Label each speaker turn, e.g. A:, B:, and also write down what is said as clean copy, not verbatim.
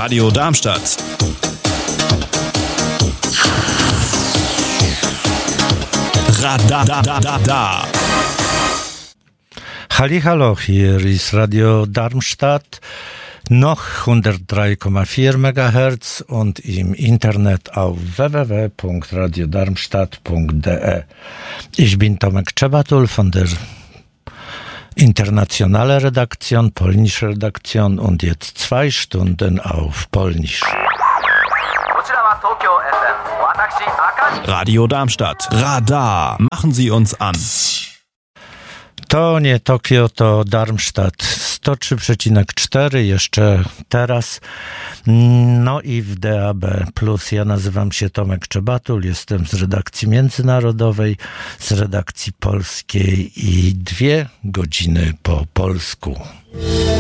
A: Radio Darmstadt. Radar.
B: Hallo, hier ist Radio Darmstadt, noch 103,4 MHz und im Internet auf www.radiodarmstadt.de. Ich bin Tomek Czebatul von der internationalen Redaktion, polnische Redaktion und jetzt 2 Stunden auf Polnisch.
A: Radio Darmstadt. Radar. Machen Sie uns an.
B: To nie Tokio, to Darmstadt 103,4 jeszcze teraz. No i w DAB+. Ja nazywam się Tomek Czebatul, jestem z redakcji międzynarodowej, z redakcji polskiej i 2 godziny po polsku.